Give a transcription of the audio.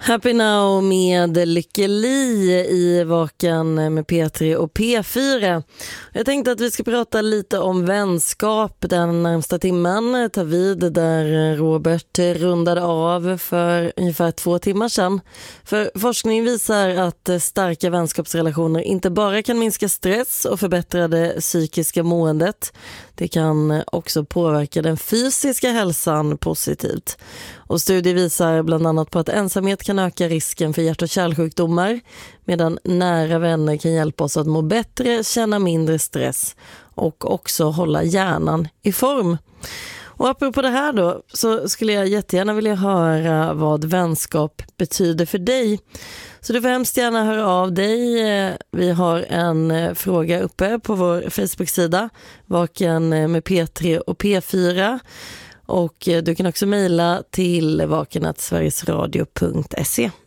Happy Now med Lykke Li i Vaken med P3 och P4. Jag tänkte att vi ska prata lite om vänskap den närmsta timmen. Ta vid där Robert rundade av för ungefär 2 timmar sedan. För forskning visar att starka vänskapsrelationer inte bara kan minska stress och förbättra det psykiska måendet. Det kan också påverka den fysiska hälsan positivt. Och studier visar bland annat på att ensamhet kan öka risken för hjärt- och kärlsjukdomar, medan nära vänner kan hjälpa oss att må bättre, känna mindre stress och också hålla hjärnan i form. Och apropå det här då, så skulle jag jättegärna vilja höra vad vänskap betyder för dig. Så du får hemskt gärna höra av dig. Vi har en fråga uppe på vår Facebook-sida, Vaken med P3 och P4. Och du kan också mejla till vaken@sverigesradio.se.